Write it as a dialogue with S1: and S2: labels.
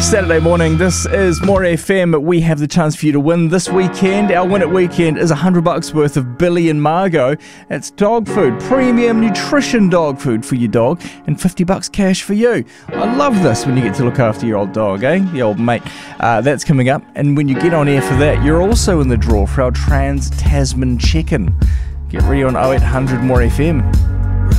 S1: Saturday morning. This is More FM. We have the chance for you to win this weekend. Our win at weekend is $100 worth of Billy and Margot. It's dog food, premium nutrition dog food for your dog, and $50 cash for you. I love this when you get to look after your old dog, the old mate. That's coming up, and when you get on air for that, you're also in the draw for our Trans Tasman check-in. Get ready on 0800 More FM.